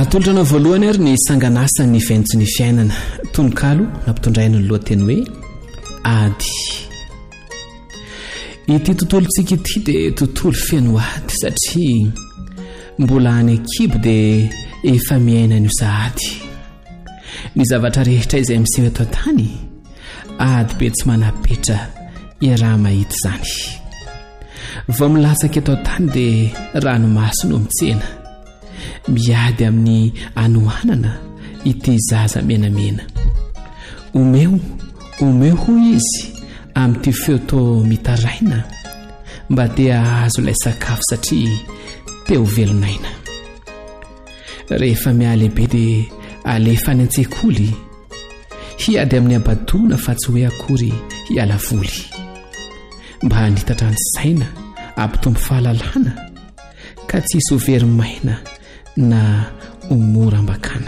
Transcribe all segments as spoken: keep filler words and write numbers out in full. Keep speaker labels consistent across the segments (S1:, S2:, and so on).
S1: atolotrana voalohany ary ny sanganasa ny ventsy ny fiainana tononkalo nampitondraina ny lohateny hoe ady. Ity tontolontsika ity dia tontolo feno ady satria mbola any akibo dia efa miaina ny sahady. Ny zavatra rehetra izay miseho eto tany ady be tsy manapetra iraha mahita izany. Vao milatsaka eto tany dia ranomaso no mitsena miady amin'ny anohanana ity zaza menamena. Omeo omeo ho izy amin'ity feo to mitaraina mba dia ahazo ilay sakafo satria teo velonaina. Rehefa mialehibe dia alefa any an-tsekoly hiady amin'ny abadona fa tsy hoe akory hiala voly mba hanitatra ny saina ampitombo fahalalana ka tsy hisy overymaina na omoram-bakana.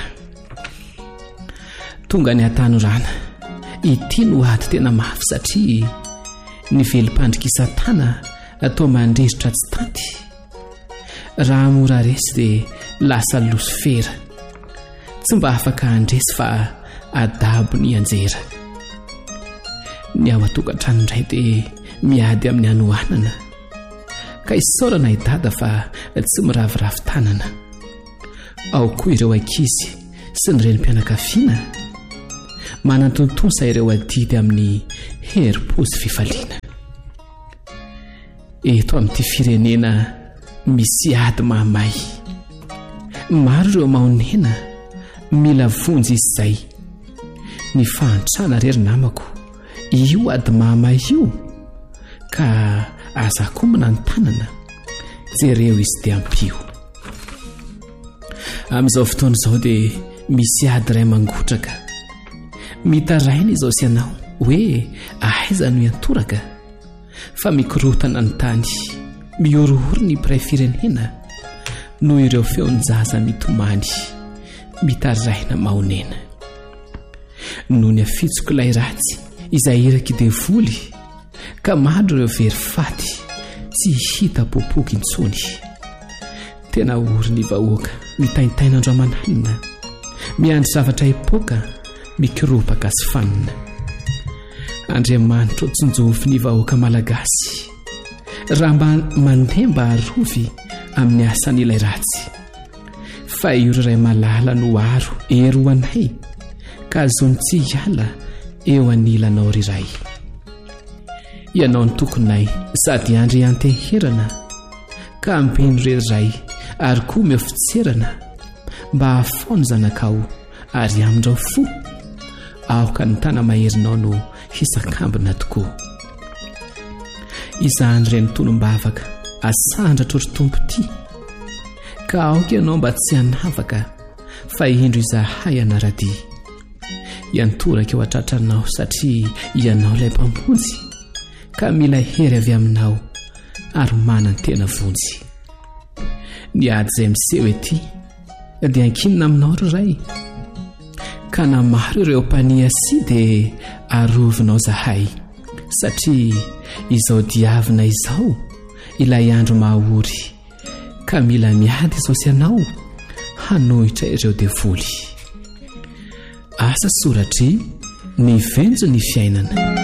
S1: Tonga ny atanorana ity no ady tena mafy satria ny velom-pandrikisatana atao mandrezitra tsy tanty. Raha mora resy dia lasa losofera tsy mba afaka handresy fa adabo ny anjera. Ny ao atokantrano indray dia miady amin'ny anohanana ka isaorana idada fa tsy miravoravo tanana. Ao koa ireo ankizy sy ny renim-pianakaviana manantontonsa ireo adidy amin'ny herim-pozy fifaliana. Eto amin'ity firenena misy ady mahamay maro ireo maonena mila vonjy izay. Ny fahantrana rery namako io ady mahamay io ka aza komina ny tanana jereo izy dia ampio. Amin'izao fotoana izao dia misy ady iray mangotraka mitaraina izao sy ianao hoe ahaiza no iantoraka fa mikorotana ny tany miorohoro ny mpiray firenena noho ireo feon-jaza mitomany mitaraina maonena. Noho ny afitsoko ilay ratsy izay iraky dia voly ka maro ireo very faty tsy hita popoky intsony. Tena ory ny vahoaka mitaintaina andro aman'alina miandry zavatra epoka mikiropaka sy fanina. Andriamanitra tsonjovy ny vahoaka malagasy raha mba mandeha mba harovy amin'ny asan'ilay ratsy. Fa io iray malala no aro ero anay ka azony tsy hiala eo anilanao riray. Ianao ny tokonay sady andry anteherana ka ambeno reray ary koa miofitserana mba hahafaony zanakao ary amindrao fo aoka ny tana maherinao no hisakambina tokoa. Izany ireny tonom-bavaka asandra trotro-tompo ity ka aoka ianao mba tsy hanavaka fa indro izahay anaradi. Iantoraka eo atratranao satria ianao ilay mpamonjy ka mila hery avy aminao ary manana tena vonjy. Ny ady izay miseho ety dia ankinina aminao riray ka na maro ireo mpania sy dia arovinao zahay satria izao diavina izao ilay andro mahaory ka mila miady izao sy ianao hanohitra ireo devoly. Asa soratry ny venjo ny fiainana.